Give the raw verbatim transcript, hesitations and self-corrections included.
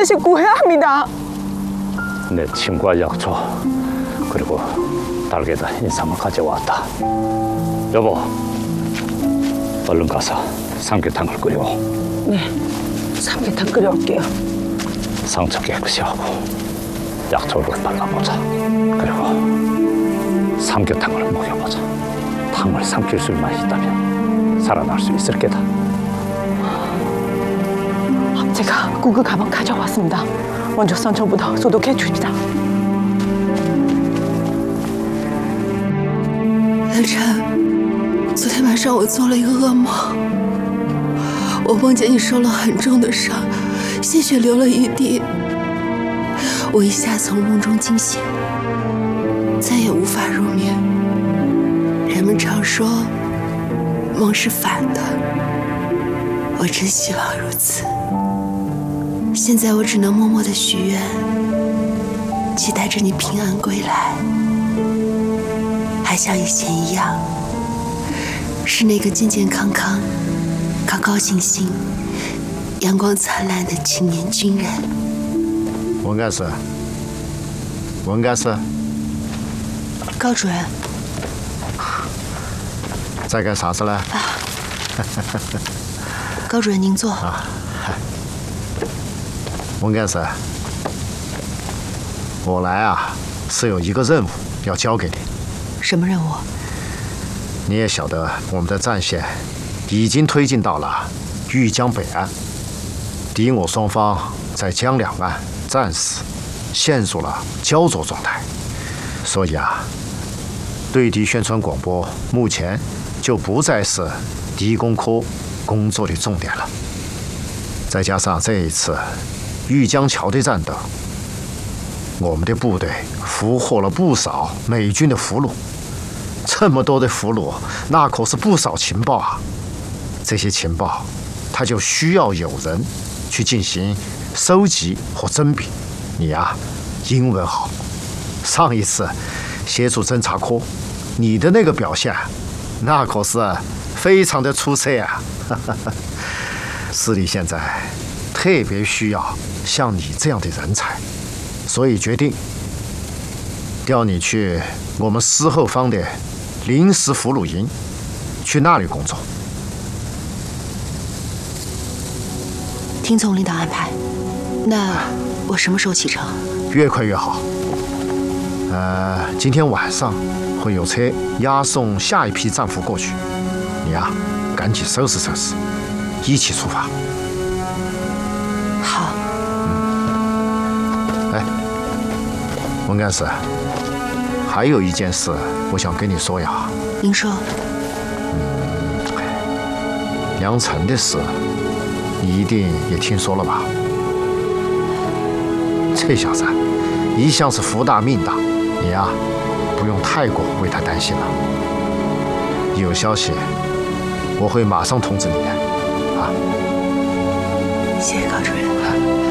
반드시 구해야 합니다. 내 친구와 약초 그리고 달게다 인삼을 가져왔다. 여보, 얼른 가서 삼계탕을 끓여. 네, 삼계탕 끓여올게요. 상처 깨끗이 하고 약초를 발라보자. 그리고 삼계탕을 먹여보자. 탕을 삼킬 수만 있다면 살아날 수 있을 게다. 제가 구글 가방 가져왔습니다. 먼저 선처부터 소독해 줍니다. 冷晨，昨天晚上我做了一个噩梦，我梦见你受了很重的伤，鲜血流了一地。我一下从梦中惊醒，再也无法入眠。人们常说梦是反的，我真希望如此。现在我只能默默的许愿，期待着你平安归来。 还像以前一样，是那个健健康康、高高兴兴、阳光灿烂的青年军人。 文干事，文干事， 高主任， 在干啥子呢？ 啊，高主任您坐。 啊，文干事，我来啊是有一个任务要交给你。 什么任务？ 你也晓得，我们的战线已经推进到了豫江北岸，敌我双方在江两岸暂时陷入了焦灼状态，所以啊，对敌宣传广播目前就不再是敌工科工作的重点了。再加上这一次豫江桥的战斗，我们的部队俘获了不少美军的俘虏。 这么多的俘虏，那可是不少情报啊！这些情报，他就需要有人去进行收集和甄别。你呀、啊，英文好，上一次协助侦察科，你的那个表现，那可是非常的出色啊！市里现在特别需要像你这样的人才，所以决定调你去我们师后方的 临时俘虏营，去那里工作。 听从领导安排。那我什么时候启程？ 越快越好。呃，今天晚上会有车押送下一批战俘过去，你呀、啊，赶紧收拾收拾，一起出发。 好。 嗯。哎，文干事。 还有一件事，我想跟你说呀。 您说。 嗯，梁晨的事，你一定也听说了吧？这小子一向是福大命大，你呀、啊，不用太过为他担心了。有消息，我会马上通知你的。啊， 谢谢高主任。